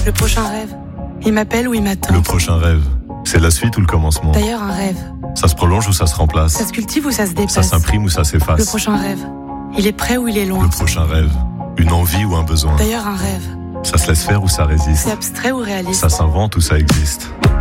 Le prochain rêve, il m'appelle ou il m'attend. Le prochain rêve, c'est la suite ou le commencement? D'ailleurs, un rêve, Ça se prolonge ou ça se remplace? ça se cultive ou ça se dépasse. Ça s'imprime ou ça s'efface? Le prochain rêve, il est près ou il est loin. Le prochain rêve, une envie ou un besoin? D'ailleurs, un rêve, Ça se laisse faire ou ça résiste? c'est abstrait ou réaliste. Ça s'invente ou ça existe?